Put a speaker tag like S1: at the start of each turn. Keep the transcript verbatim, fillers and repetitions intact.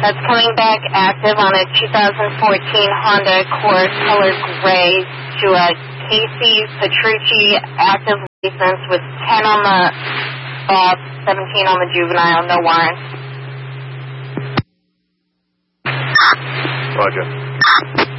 S1: That's coming back active on a two thousand fourteen Honda Accord color gray to a Casey Petrucci active license with ten on the uh, seventeen on the juvenile, no warrant.
S2: Roger.